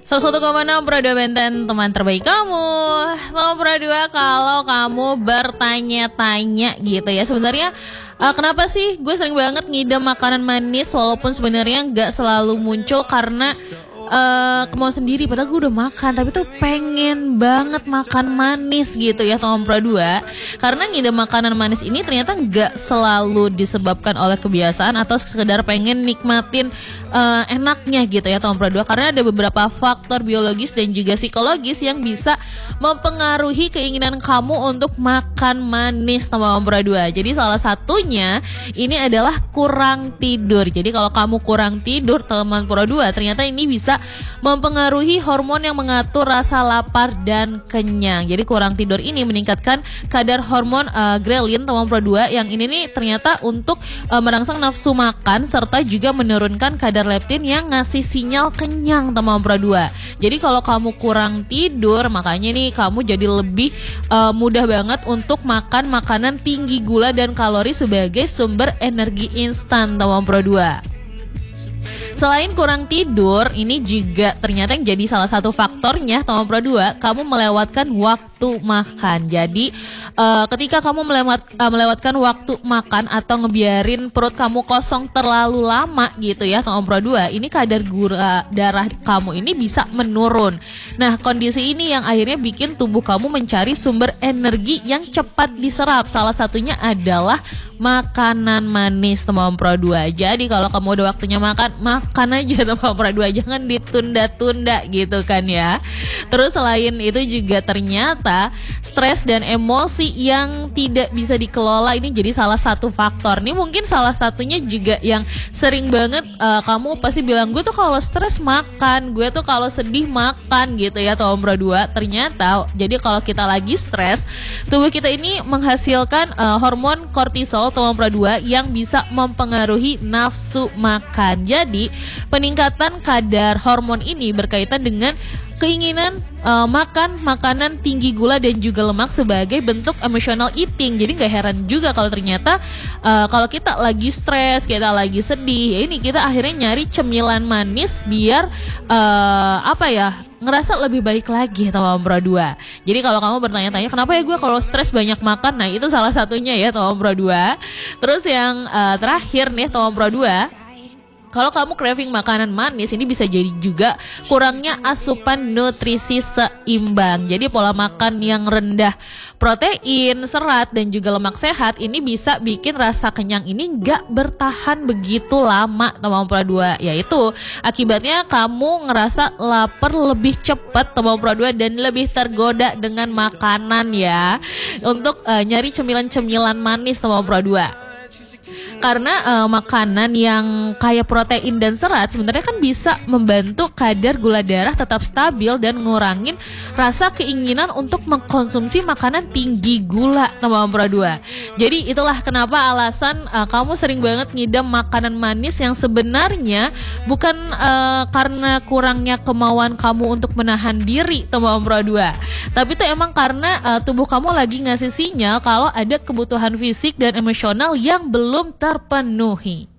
101,6 Pro 2 Benten, teman terbaik kamu. Pro 2, kalau kamu bertanya-tanya gitu ya, sebenarnya kenapa sih gue sering banget ngidam makanan manis, walaupun sebenarnya gak selalu muncul karena kemauan sendiri, padahal gue udah makan, tapi tuh pengen banget makan manis gitu ya teman Pro 2. Karena ngidam makanan manis ini ternyata gak selalu disebabkan oleh kebiasaan atau sekedar pengen nikmatin enaknya gitu ya teman Pro 2. Karena ada beberapa faktor biologis dan juga psikologis yang bisa mempengaruhi keinginan kamu untuk makan manis teman Pro 2. Jadi salah satunya ini adalah kurang tidur. Jadi kalau kamu kurang tidur teman Pro 2, ternyata ini bisa mempengaruhi hormon yang mengatur rasa lapar dan kenyang. Jadi kurang tidur ini meningkatkan kadar hormon ghrelin teman Pro 2, yang ini nih ternyata untuk merangsang nafsu makan serta juga menurunkan kadar leptin yang ngasih sinyal kenyang teman Pro 2. Jadi kalau kamu kurang tidur, makanya nih kamu jadi lebih mudah banget untuk makan makanan tinggi gula dan kalori sebagai sumber energi instan teman Pro 2. Selain kurang tidur, ini juga ternyata yang jadi salah satu faktornya teman Pro 2, kamu melewatkan waktu makan. Jadi ketika kamu melewatkan waktu makan atau ngebiarin perut kamu kosong terlalu lama gitu ya teman Pro 2, ini kadar gula darah kamu ini bisa menurun. Nah, kondisi ini yang akhirnya bikin tubuh kamu mencari sumber energi yang cepat diserap. Salah satunya adalah makanan manis teman Pro 2. Jadi kalau kamu udah waktunya makan aja teman Pro 2, jangan ditunda-tunda gitu kan ya. Terus selain itu juga ternyata stres dan emosi yang tidak bisa dikelola ini jadi salah satu faktor. Ini mungkin salah satunya juga yang sering banget kamu pasti bilang, gue tuh kalau stres makan, gue tuh kalau sedih makan gitu ya teman Pro 2. Ternyata jadi kalau kita lagi stres, tubuh kita ini menghasilkan hormon kortisol teman Pro 2 yang bisa mempengaruhi nafsu makan. Jadi peningkatan kadar hormon ini berkaitan dengan keinginan makan makanan tinggi gula dan juga lemak sebagai bentuk emotional eating. Jadi gak heran juga kalau ternyata kalau kita lagi stres, kita lagi sedih, ya ini kita akhirnya nyari cemilan manis biar ngerasa lebih baik lagi teman Pro 2. Jadi kalau kamu bertanya-tanya kenapa ya gue kalau stres banyak makan, nah itu salah satunya ya teman Pro 2. Terus yang terakhir nih teman Pro 2, kalau kamu craving makanan manis, ini bisa jadi juga kurangnya asupan nutrisi seimbang. Jadi pola makan yang rendah protein, serat, dan juga lemak sehat ini bisa bikin rasa kenyang ini gak bertahan begitu lama teman Pro 2. Yaitu akibatnya kamu ngerasa lapar lebih cepat teman Pro 2 dan lebih tergoda dengan makanan ya, untuk nyari cemilan-cemilan manis teman Pro 2. Karena makanan yang kaya protein dan serat sebenarnya kan bisa membantu kadar gula darah tetap stabil dan ngurangin rasa keinginan untuk mengkonsumsi makanan tinggi gula teman Pro 2. Jadi itulah kenapa alasan kamu sering banget ngidam makanan manis yang sebenarnya bukan karena kurangnya kemauan kamu untuk menahan diri teman Pro 2, tapi itu emang karena tubuh kamu lagi ngasih sinyal kalau ada kebutuhan fisik dan emosional yang belum terpenuhi.